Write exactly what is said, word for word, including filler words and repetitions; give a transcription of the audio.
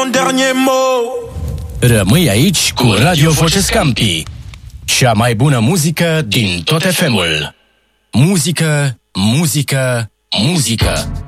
mon dernier mot. Rămâi aici cu Radio Voce Scampi, cea mai bună muzică din tot F M-ul. Muzică, muzică, muzică.